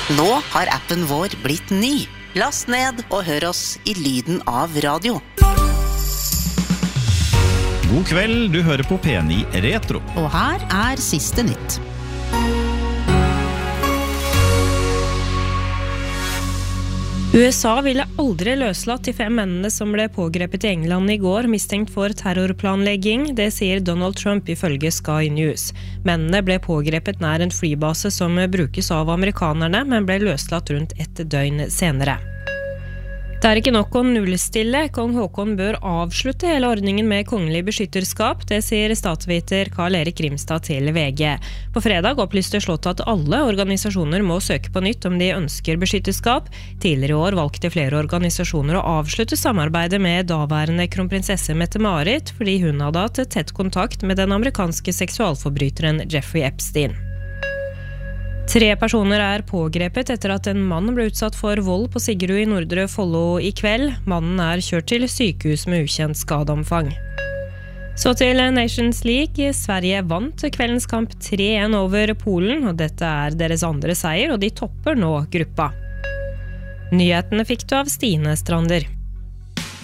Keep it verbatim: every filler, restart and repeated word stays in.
Nå har appen vår blitt ny. Last ned og hør oss i lyden av radio. God kveld, du hører på P ni Retro. Og her er siste nytt. U S A ville aldri løslatt de fem mennene som ble pågrepet i England i går, mistenkt for terrorplanlegging. Det sier Donald Trump ifølge Sky News. Mennene ble pågrepet nær en flybase som brukes av amerikanerne, men ble løslatt rundt ett døgn senere. Det er ikke nok å nullstille. Kong Håkon bør avslutte hele ordningen med kongelig beskytterskap, det sier statsviter Karl Erik Grimstad til V G. På fredag opplyste Slottet at alle organisasjoner må søke på nytt om de ønsker beskytterskap. Tidligere i år valgte flere organisasjoner å avslutte samarbeidet med daværende kronprinsesse Mette-Marit, fordi hun hadde hatt tett kontakt med den amerikanske seksualforbryteren Jeffrey Epstein. Tre personer er pågrepet etter at en mann ble utsatt for vold på Sigrud i Nordre Follo i kveld. Mannen er kjørt til sykehus med ukjent skadeomfang. Så til Nations League. Sverige vant kveldens kamp tre en over Polen, og dette er deres andre seier, og de topper nå gruppa. Nyhetene fikk du av Stine Strander.